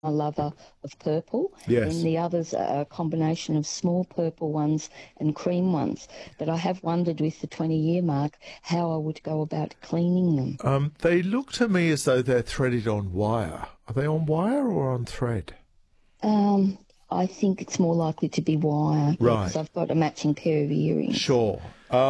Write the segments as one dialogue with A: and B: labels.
A: a lover of purple,
B: Yes.
A: and the others are a combination of small purple ones and cream ones. But I have wondered with the 20-year mark how I would go about cleaning them.
B: They look to me as though they're threaded on wire. Are they on wire or on thread?
A: I think it's more likely to be wire,
B: Right.
A: because I've got a matching pair of earrings.
B: Sure.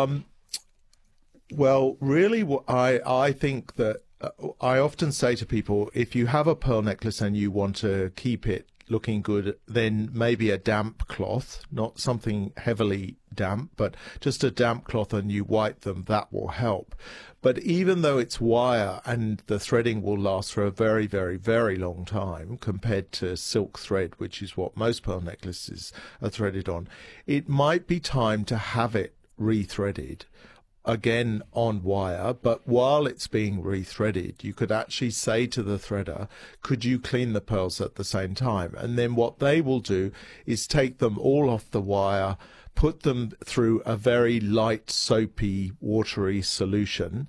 B: Well, really, I think that I often say to people, if you have a pearl necklace and you want to keep it looking good, then maybe a damp cloth, not something heavily damp, but just a damp cloth, and you wipe them, that will help. But even though it's wire and the threading will last for a very, very, very long time compared to silk thread, which is what most pearl necklaces are threaded on, it might be time to have it rethreaded again on wire. But while it's being rethreaded, you could actually say to the threader, could you clean the pearls at the same time? And then what they will do is take them all off the wire, put them through a very light, soapy, watery solution,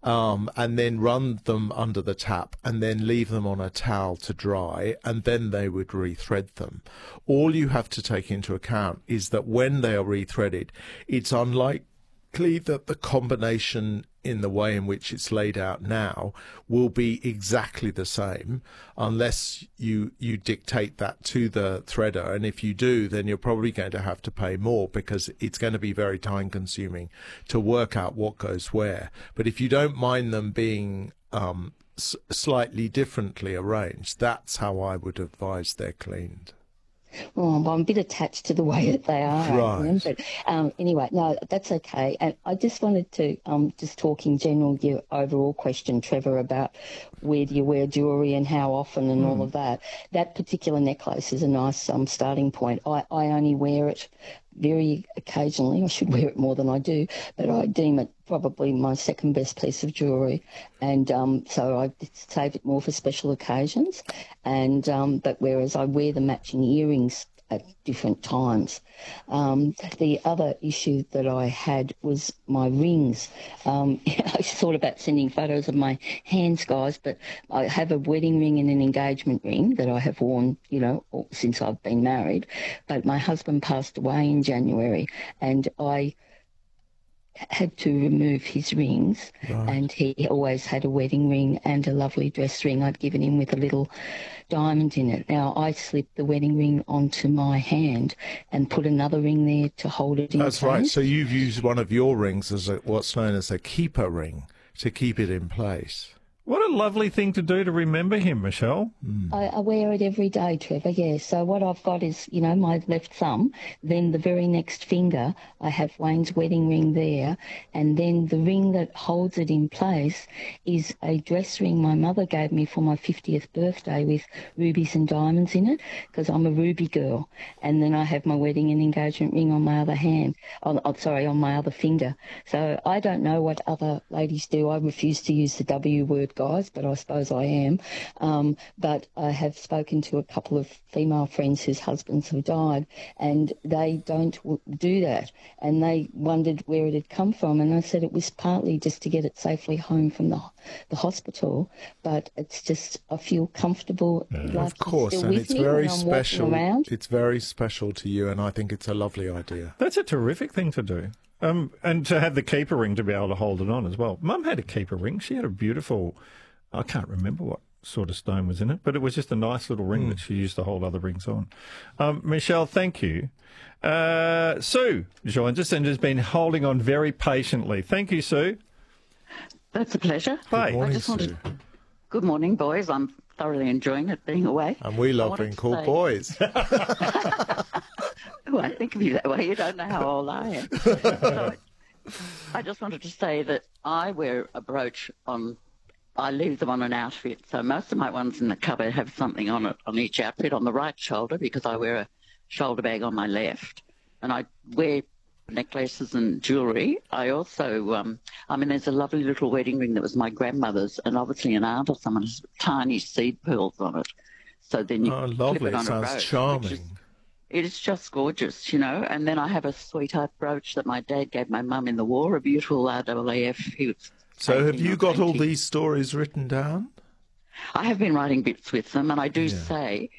B: and then run them under the tap and then leave them on a towel to dry, and then they would rethread them. All you have to take into account is that when they are rethreaded, it's unlikely that the combination in the way in which it's laid out now will be exactly the same unless you dictate that to the threader. And if you do, then you're probably going to have to pay more, because it's going to be very time consuming to work out what goes where. But if you don't mind them being slightly differently arranged, that's how I would advise they're cleaned.
A: Well, I'm a bit attached to the way that they are,
B: Right.
A: Adrian, but anyway, no, that's okay. And I just wanted to just talk in general, your overall question, Trevor, about where do you wear jewellery and how often and all of that. That particular necklace is a nice starting point. I only wear it very occasionally. I should wear it more than I do, but I deem it probably my second best piece of jewellery, and so I save it more for special occasions. And but whereas I wear the matching earrings at different times. The other issue that I had was my rings. I thought about sending photos of my hands, guys, but I have a wedding ring and an engagement ring that I have worn, since I've been married. But my husband passed away in January, and I had to remove his rings.
B: Right.
A: And he always had a wedding ring and a lovely dress ring I'd given him with a little diamond in it. Now, I slipped the wedding ring onto my hand and put another ring there to hold it in
B: That's
A: place.
B: right. So you've used one of your rings as what's known as a keeper ring to keep it in place.
C: What a lovely thing to do to remember him, Michelle.
A: I wear it every day, Trevor, yeah. So what I've got is, my left thumb, then the very next finger, I have Wayne's wedding ring there, and then the ring that holds it in place is a dress ring my mother gave me for my 50th birthday with rubies and diamonds in it, because I'm a ruby girl. And then I have my wedding and engagement ring on my other hand, on my other finger. So I don't know what other ladies do. I refuse to use the W word, guys, but I suppose I am. But I have spoken to a couple of female friends whose husbands have died, and they don't do that. And they wondered where it had come from. And I said it was partly just to get it safely home from the hospital. But it's just, I feel comfortable. Like
B: Of course,
A: it's still
B: and
A: with
B: it's
A: me
B: very
A: when I'm walking
B: special.
A: around.
B: It's very special to you, and I think it's a lovely idea.
C: That's a terrific thing to do. And to have the keeper ring to be able to hold it on as well. Mum had a keeper ring. She had a beautiful, I can't remember what sort of stone was in it, but it was just a nice little ring that she used to hold other rings on. Michelle, thank you. Sue joins us and has been holding on very patiently. Thank you, Sue.
D: That's a pleasure.
C: Hi.
B: Good morning,
D: I just wanted.
B: Sue.
D: Good morning, boys. I'm thoroughly enjoying it being away.
B: And we love
D: wanted
B: being
D: to
B: called
D: say-
B: boys.
D: Oh, I think of you that way. You don't know how old I am. So, I just wanted to say that I wear a brooch on. I leave them on an outfit. So most of my ones in the cupboard have something on it on each outfit on the right shoulder, because I wear a shoulder bag on my left, and I wear necklaces and jewellery. I also, there's a lovely little wedding ring that was my grandmother's, and obviously an aunt or someone has tiny seed pearls on it. So then you
B: Oh,
D: clip
B: lovely.
D: it
B: It
D: on a
B: sounds
D: brooch, which
B: charming.
D: it is just gorgeous, And then I have a sweetheart brooch that my dad gave my mum in the war, a beautiful RAAF.
B: So have you got all
D: 1820.
B: these stories written down?
D: I have been writing bits with them, and I do say